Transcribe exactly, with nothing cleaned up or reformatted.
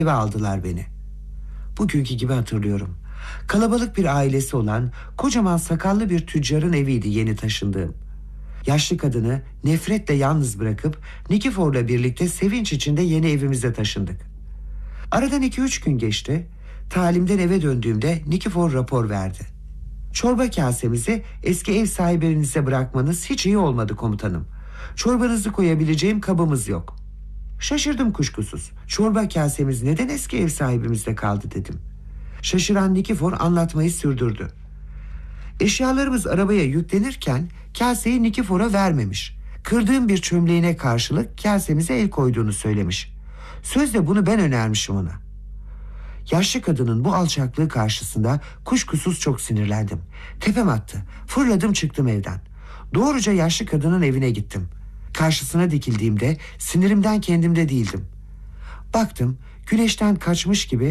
eve aldılar beni. Bugünkü gibi hatırlıyorum. Kalabalık bir ailesi olan kocaman sakallı bir tüccarın eviydi yeni taşındığım. Yaşlı kadını nefretle yalnız bırakıp Nikifor'la birlikte sevinç içinde yeni evimize taşındık. Aradan iki üç gün geçti. Talimden eve döndüğümde Nikifor rapor verdi. Çorba kasemizi eski ev sahibinize bırakmanız hiç iyi olmadı komutanım. Çorbanızı koyabileceğim kabımız yok. Şaşırdım kuşkusuz. Çorba kasemiz neden eski ev sahibimizde kaldı dedim. Şaşıran Nikifor anlatmayı sürdürdü. Eşyalarımız arabaya yüklenirken kaseyi Nikifor'a vermemiş. Kırdığım bir çömleğine karşılık kasemize el koyduğunu söylemiş. Sözde bunu ben önermişim ona. Yaşlı kadının bu alçaklığı karşısında kuşkusuz çok sinirlendim. Tepem attı. Fırladım çıktım evden. Doğruca yaşlı kadının evine gittim. Karşısına dikildiğimde sinirimden kendimde değildim. Baktım güneşten kaçmış gibi